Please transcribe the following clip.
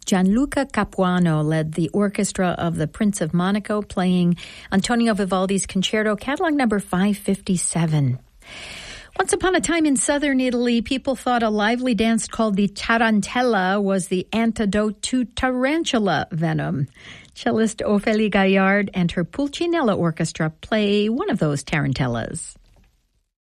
Gianluca Capuano led the orchestra of the Prince of Monaco, playing Antonio Vivaldi's Concerto, catalog number 557. Once upon a time in southern Italy, people thought a lively dance called the tarantella was the antidote to tarantula venom. Cellist Ophélie Gaillard and her Pulcinella Orchestra play one of those tarantellas.